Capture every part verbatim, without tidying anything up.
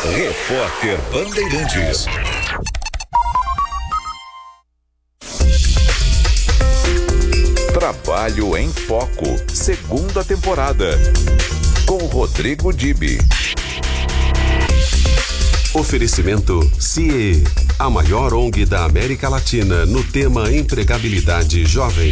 Repórter Bandeirantes. Trabalho em Foco, segunda temporada, com Rodrigo Dibi. Oferecimento C I E, a maior O N G da América Latina no tema empregabilidade jovem.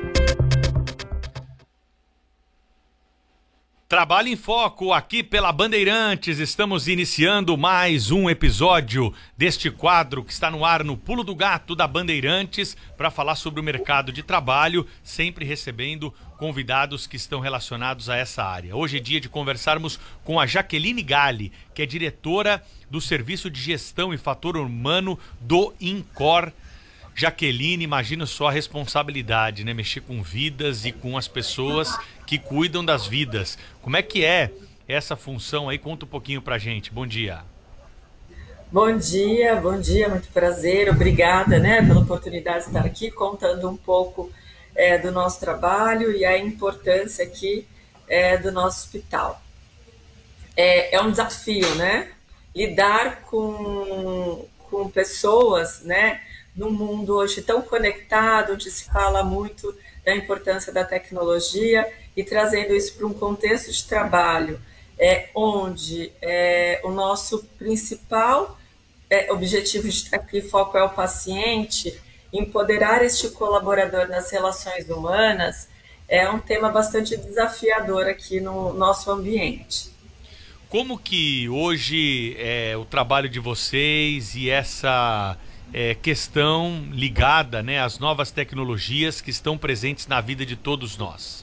Trabalho em Foco, aqui pela Bandeirantes. Estamos iniciando mais um episódio deste quadro que está no ar no Pulo do Gato da Bandeirantes para falar sobre o mercado de trabalho, sempre recebendo convidados que estão relacionados a essa área. Hoje é dia de conversarmos com a Jaqueline Galli, que é diretora do Serviço de Gestão e Fator Humano do INCOR. Jaqueline, imagina só a responsabilidade, né? Mexer com vidas e com as pessoas que cuidam das vidas. Como é que é essa função aí? Conta um pouquinho pra gente. Bom dia. Bom dia, bom dia, muito prazer. Obrigada, né, pela oportunidade de estar aqui contando um pouco é, do nosso trabalho e a importância aqui é, do nosso hospital. É, é um desafio, né? Lidar com, com pessoas, né? Num mundo hoje tão conectado, onde se fala muito da importância da tecnologia e trazendo isso para um contexto de trabalho, é, onde é, o nosso principal é, objetivo de estar aqui, foco é o paciente, empoderar este colaborador nas relações humanas, é um tema bastante desafiador aqui no nosso ambiente. Como que hoje é o trabalho de vocês e essa... É, questão ligada, né, às novas tecnologias que estão presentes na vida de todos nós?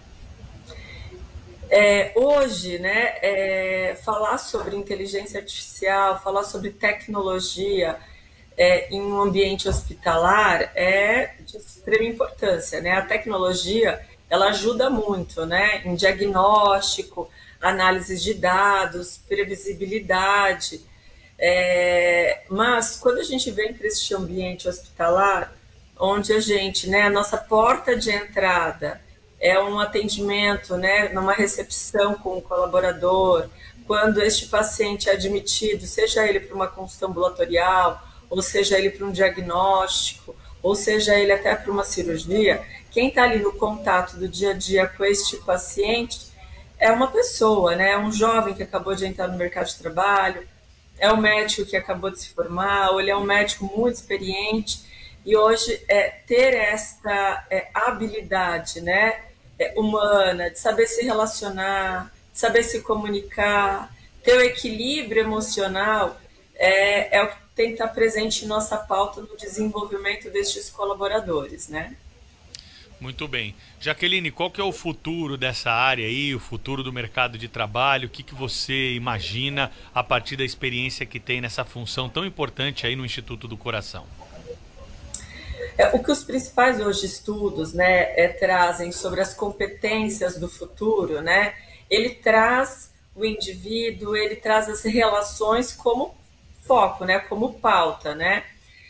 É, hoje, né, é, falar sobre inteligência artificial, falar sobre tecnologia é, em um ambiente hospitalar é de extrema importância, né? A tecnologia, ela ajuda muito, né, em diagnóstico, análise de dados, previsibilidade. É, mas quando a gente vem para este ambiente hospitalar, onde a gente, né, a nossa porta de entrada é um atendimento, né, numa recepção com o colaborador, quando este paciente é admitido, seja ele para uma consulta ambulatorial, ou seja ele para um diagnóstico, ou seja ele até para uma cirurgia, quem está ali no contato do dia a dia com este paciente é uma pessoa, né, um jovem que acabou de entrar no mercado de trabalho, é um médico que acabou de se formar, ou ele é um médico muito experiente, e hoje é, ter esta é, habilidade, né, é, humana, de saber se relacionar, de saber se comunicar, ter o equilíbrio emocional, é, é o que tem que estar presente em nossa pauta no desenvolvimento destes colaboradores, né? Muito bem. Jaqueline, qual que é o futuro dessa área aí, o futuro do mercado de trabalho? O que, que você imagina a partir da experiência que tem nessa função tão importante aí no Instituto do Coração? É, o que os principais hoje estudos, né, é, trazem sobre as competências do futuro, né? Ele traz o indivíduo, ele traz as relações como foco, né, como pauta, né?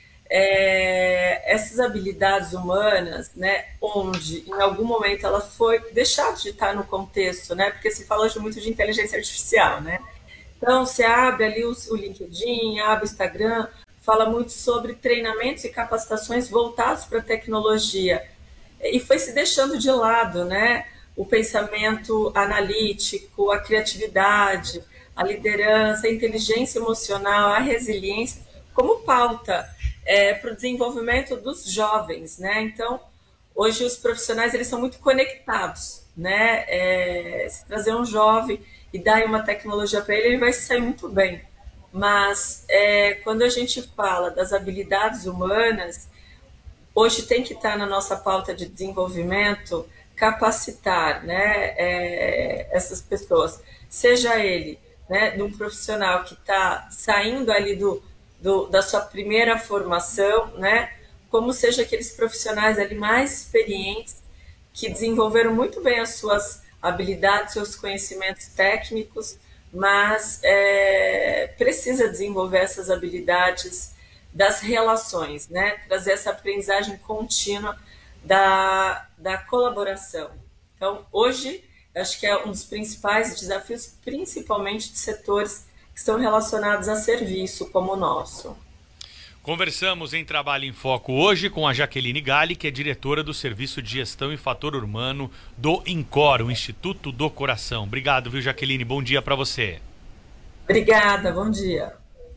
É, essas habilidades humanas, né, onde em algum momento ela foi deixada de estar no contexto, né, porque se fala hoje muito de inteligência artificial, né, então você abre ali o, o LinkedIn, abre o Instagram, fala muito sobre treinamentos e capacitações voltados para a tecnologia, e foi se deixando de lado, né, o pensamento analítico, a criatividade, a liderança, a inteligência emocional, a resiliência, como pauta É, para o desenvolvimento dos jovens, né? Então, hoje os profissionais eles são muito conectados, né? É, se trazer um jovem e dar uma tecnologia para ele, ele vai sair muito bem. Mas é, quando a gente fala das habilidades humanas, hoje tem que estar na nossa pauta de desenvolvimento capacitar, né? É, essas pessoas, seja ele, né, de um profissional que está saindo ali do Do, da sua primeira formação, né? Como seja aqueles profissionais ali mais experientes que desenvolveram muito bem as suas habilidades, seus conhecimentos técnicos, mas é, precisa desenvolver essas habilidades das relações, né? Trazer essa aprendizagem contínua da, da colaboração. Então, hoje, acho que é um dos principais desafios, principalmente de setores que estão relacionados a serviço como o nosso. Conversamos em Trabalho em Foco hoje com a Jaqueline Galli, que é diretora do Serviço de Gestão e Fator Humano do INCOR, o Instituto do Coração. Obrigado, viu, Jaqueline? Bom dia para você. Obrigada, bom dia.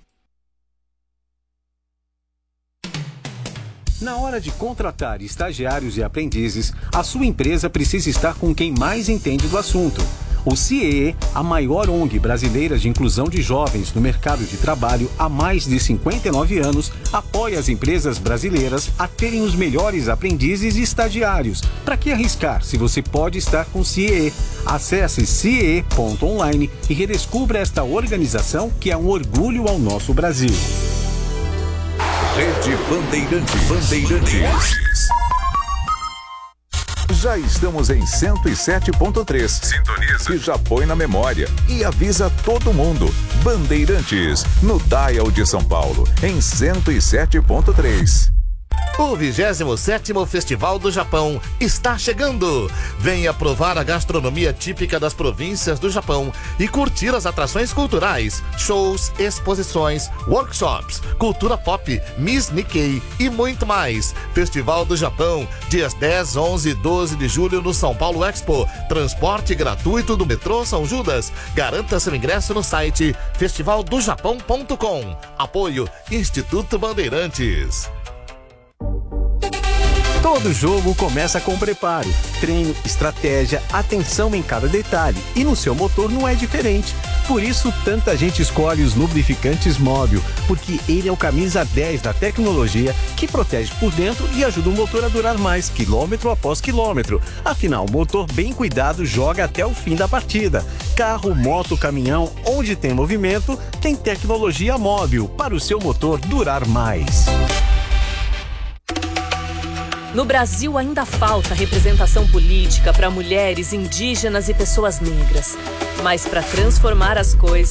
Na hora de contratar estagiários e aprendizes, a sua empresa precisa estar com quem mais entende do assunto. O C I E, a maior O N G brasileira de inclusão de jovens no mercado de trabalho há mais de cinquenta e nove anos, apoia as empresas brasileiras a terem os melhores aprendizes e estagiários. Para que arriscar se você pode estar com o C I E? Acesse C I E ponto online e redescubra esta organização que é um orgulho ao nosso Brasil. Rede Bandeirantes. Bandeirantes. Já estamos em cento e sete ponto três. Sintoniza. Que já põe na memória e avisa todo mundo. Bandeirantes, no Dial de São Paulo, em cento e sete ponto três. O vigésimo sétimo Festival do Japão está chegando. Venha provar a gastronomia típica das províncias do Japão e curtir as atrações culturais, shows, exposições, workshops, cultura pop, Miss Nikkei e muito mais. Festival do Japão, dias dez, onze e doze de julho no São Paulo Expo. Transporte gratuito do metrô São Judas. Garanta seu ingresso no site festival do japão ponto com. Apoio Instituto Bandeirantes. Todo jogo começa com preparo, treino, estratégia, atenção em cada detalhe. E no seu motor não é diferente. Por isso, tanta gente escolhe os lubrificantes Móbil, porque ele é o camisa dez da tecnologia que protege por dentro e ajuda o motor a durar mais, quilômetro após quilômetro. Afinal, o motor bem cuidado joga até o fim da partida. Carro, moto, caminhão, onde tem movimento, tem tecnologia Móbil para o seu motor durar mais. No Brasil ainda falta representação política para mulheres, indígenas e pessoas negras. Mas para transformar as coisas,